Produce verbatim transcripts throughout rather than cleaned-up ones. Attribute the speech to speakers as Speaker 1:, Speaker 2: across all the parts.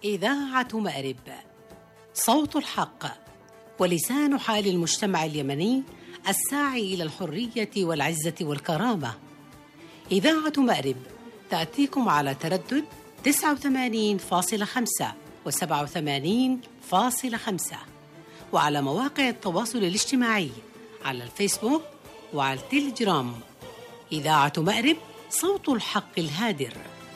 Speaker 1: إذاعة مأرب، صوت الحق ولسان حال المجتمع اليمني الساعي إلى الحرية والعزة والكرامة. إذاعة مأرب تأتيكم على تردد تسعة وثمانين فاصلة خمسة وسبعة وثمانين فاصلة خمسة، وعلى مواقع التواصل الاجتماعي على الفيسبوك وعلى التليجرام. إذاعة مأرب، صوت الحق الهادر.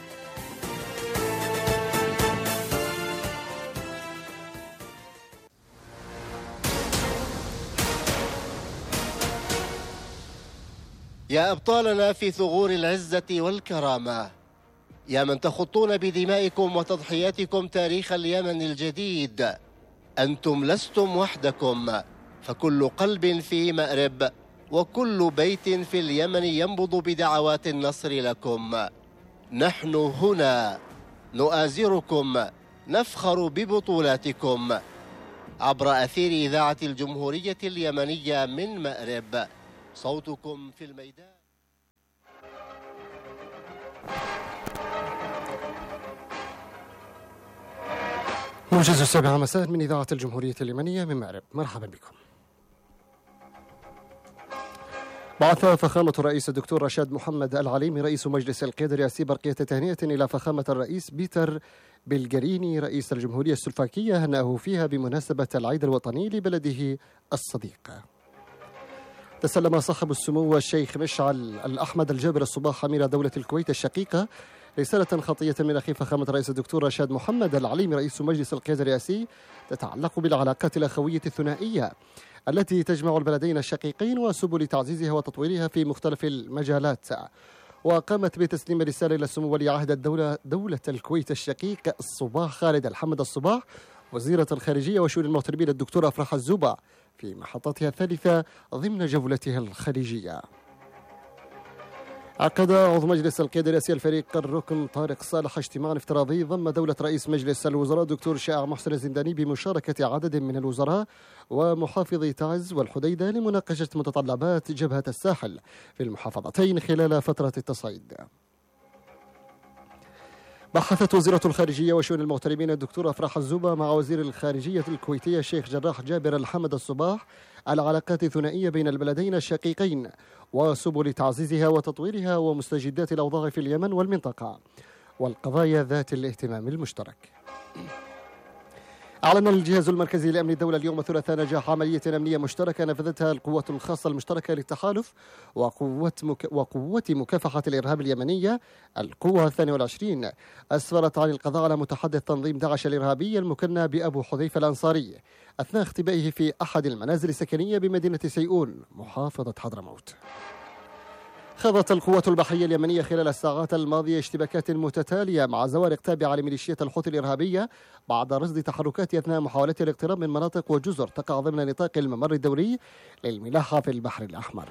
Speaker 2: يا أبطالنا في ثغور العزة والكرامة، يا من تخطون بدمائكم وتضحياتكم تاريخ اليمن الجديد، أنتم لستم وحدكم، فكل قلب في مأرب وكل بيت في اليمن ينبض بدعوات النصر لكم. نحن هنا نؤازركم، نفخر ببطولاتكم عبر أثير إذاعة الجمهورية اليمنية من مأرب، صوتكم في الميدان.
Speaker 3: موجز السابعة مساء من إذاعة الجمهورية اليمنية من مأرب، مرحبا بكم. بعث فخامة الرئيس الدكتور رشاد محمد العليمي رئيس مجلس القيادة الرئاسي برقية تهنئة إلى فخامة الرئيس بيتر بلغريني رئيس الجمهورية السلوفاكية هنأه فيها بمناسبة العيد الوطني لبلده الصديق. تسلم صاحب السمو الشيخ مشعل الأحمد الجابر الصباح أمير دولة الكويت الشقيقة رسالة خطية من أخي فخامة الرئيس الدكتور رشاد محمد العليمي رئيس مجلس القيادة الرئاسي تتعلق بالعلاقات الأخوية الثنائية التي تجمع البلدين الشقيقين وسبل تعزيزها وتطويرها في مختلف المجالات. وقامت بتسليم رسالة إلى سمو ولي عهد الدولة دولة الكويت الشقيق الصباح خالد الحمد الصباح وزيرة الخارجية وشؤون المغتربين الدكتورة أفراح الزوبة في محطتها الثالثة ضمن جولتها الخارجية. عقد عضو مجلس القيادة الرئاسي الفريق الركن طارق صالح اجتماعا افتراضي ضم دولة رئيس مجلس الوزراء دكتور شائع محسن الزنداني بمشاركة عدد من الوزراء ومحافظي تعز والحديدة لمناقشة متطلبات جبهة الساحل في المحافظتين خلال فترة التصعيد. بحثت وزيرة الخارجية وشؤون المغتربين الدكتورة أفراح الزوبة مع وزير الخارجية الكويتية الشيخ جراح جابر الحمد الصباح العلاقات الثنائية بين البلدين الشقيقين وسبل تعزيزها وتطويرها ومستجدات الأوضاع في اليمن والمنطقة والقضايا ذات الاهتمام المشترك. أعلن الجهاز المركزي لأمن الدولة اليوم الثلاثاء نجاح عملية أمنية مشتركة نفذتها القوات الخاصة المشتركة للتحالف وقوة مك... وقوة مكافحة الإرهاب اليمنية القوة الثانية والعشرين أسفرت عن القضاء على متحدث تنظيم داعش الإرهابي المكنى بأبو حذيفة الأنصاري أثناء اختبائه في أحد المنازل السكنية بمدينة سيئون محافظة حضرموت. خاضت القوات البحرية اليمنية خلال الساعات الماضية اشتباكات متتالية مع زوارق تابعة لميليشيات الحوثي الإرهابية بعد رصد تحركات أثناء محاولتها الاقتراب من مناطق وجزر تقع ضمن نطاق الممر الدولي للملاحة في البحر الأحمر.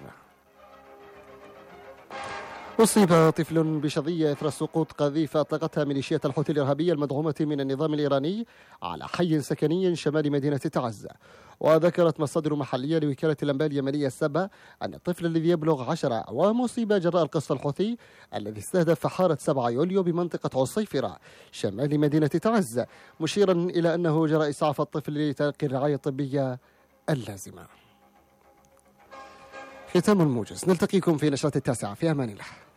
Speaker 3: أصيب طفل بشظية إثر سقوط قذيفة أطلقتها ميليشيات الحوثي الإرهابية المدعومة من النظام الإيراني على حي سكني شمال مدينة تعز. وذكرت مصادر محلية لوكالة الأنباء اليمنية السابة أن الطفل الذي يبلغ عشر أعوام أصيب جراء القصف الحوثي الذي استهدف حارة سبعة يوليو بمنطقة عصيفرة شمال مدينة تعز، مشيرا إلى أنه جرى إسعاف الطفل لتلقي الرعاية الطبية اللازمة. ختام الموجز، نلتقيكم في نشرة التاسعة، في أمان الله.